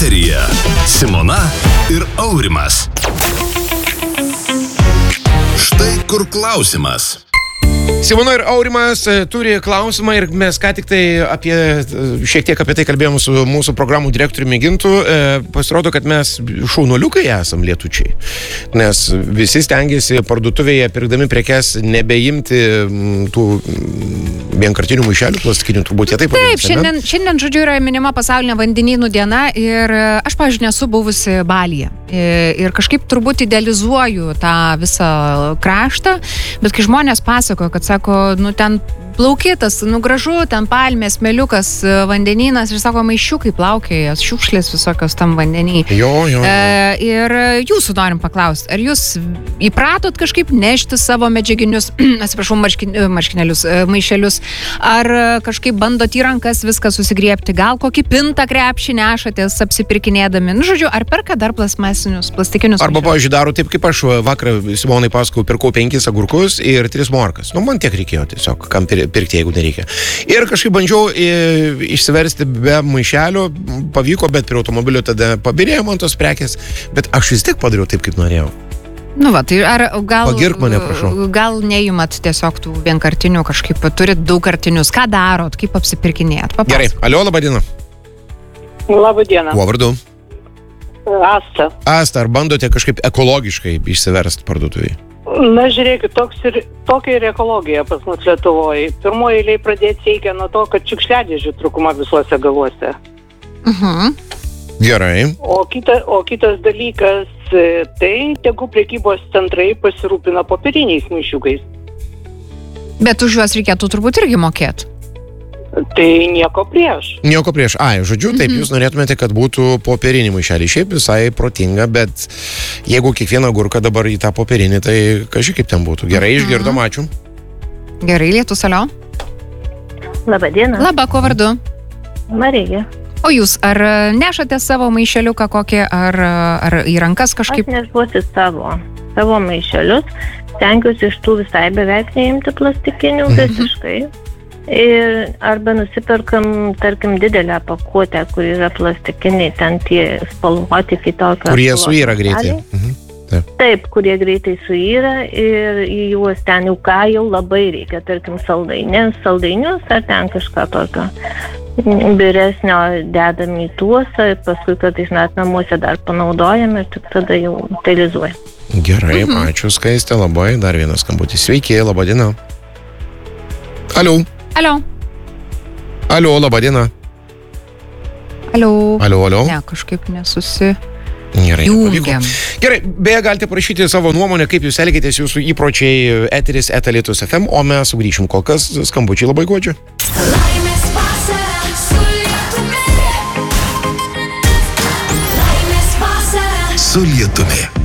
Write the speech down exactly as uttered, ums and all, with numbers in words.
Eteryje Simona ir Aurimas. Štai kur klausimas. Simona ir Aurimas turi klausimą ir mes ką tik tai apie, šiek tiek apie tai kalbėjom su mūsų programų direktoriumi Gintu. E, pasirodo, kad mes šaunuoliukai esam lietučiai, nes visi stengiasi parduotuvėje pirkdami prekes nebeimti tų vienkartinių maišelių plastikinių, turbūt jie taip vadinasi. Taip, šiandien, šiandien, žodžiu, yra minima pasaulinė vandenynų diena ir aš, pavyzdžiui, nesu buvusi Balyje ir kažkaip turbūt idealizuoju tą visą kraštą, bet kai žmonės pasako, kad sako, nu ten plaukitas, nu gražu, ten palmės, smėliukas, vandenynas ir sako, maišiukai plaukioja, šiukšlės visokios tam vandenį. Jo, jo, jo. E, ir jūsų norim paklausti, ar jūs įpratot kažkaip nešti savo medžiaginius, atsiprašau, marškin, marškinėlius, maišelius, ar kažkaip bandot į rankas viską susigriebti, gal kokį pintą krepšį nešatės apsipirkinėdami, nu žodžiu, ar perka dar plasmasinius, plastikinius Arba, maišelius? pavyzdžiui, daro taip, kaip aš vakar Simonai pasakau, pirkau penkis agurkus ir tris morkas. Nu, man tiek reikėjo tiesiog, kam pirkti, jeigu nereikia. Ir kažkaip bandžiau išsiversti be maišelio, pavyko, bet prie automobilio tada pabirėjo man tos prekės, bet aš vis tiek padariau taip, kaip norėjau. Nu va, tai ar gal... Pagirk mane, prašau. Gal nejumat tiesiog tų vienkartinių kažkaip, turit daugkartinius, ką darot, kaip apsipirkinėjat? Papasakok. Gerai, alio, laba diena. Labą dieną. Kuo vardu? Asta. Asta, ar bandote kažkaip ekologiškai išsiversti parduotuvėje? Na, žiūrėkit, toks ir, tokia ir ekologija pas mus Lietuvoje. Pirmoje eilėje pradėti reikia nuo to, kad šiukšliadėžių trūkuma visuose galuose. Mhm. Gerai. O, kita, o kitas dalykas, tai tegu prekybos centrai pasirūpina popieriniais maišiukais. Bet už juos reikėtų turbūt irgi mokėti. Tai nieko prieš. Nieko prieš. Ai, žodžiu, taip, jūs norėtumėte, kad būtų popieriniai maišeliai. Šiaip visai protinga, bet jeigu kiekvieną agurką dabar į tą popierinį, tai kažkaip kaip ten būtų. Gerai, išgirdom, ačiū. Gerai, Lietus, alio. Labą dieną. Labą, kuo vardu? Marija. O jūs, ar nešate savo maišeliuką kokį, ar, ar į rankas kažkaip? Aš nešuosi savo, savo maišelius. Stengiuosi iš tų visai beveik neimti plastikinių visiškai. Ir arba nusiperkam, tarkim, didelę pakuotę, kur yra plastikiniai, ten tie spalvoti kitokio. Kurie suyra greitai. Mhm. Taip. Taip, kurie greitai suyra ir į juos ten jau ką jau labai reikia, tarkim, saldainės, saldainius ar ten kažką tokio biresnio dedam į tuos, paskui kartais net namuose dar panaudojam ir tik tada jau utilizuojam. Gerai, mhm. Ačiū, Skaistė, labai. Dar vienas skambutis. Sveiki, laba diena. Alio. Alio. Alio, laba diena. Alio. Alio, alio. Ne, kažkaip nesusi... Gerai, Jungiam. Gerai, beje, galite parašyti savo nuomonę, kaip jūs elgitės, jūsų įpročiai eteris eta Lietus ef em, o mes sugrįšim, kol kas skambučiai labai godžia. Laimės vasara su Lietumi. Laimės vasara Su Lietumi.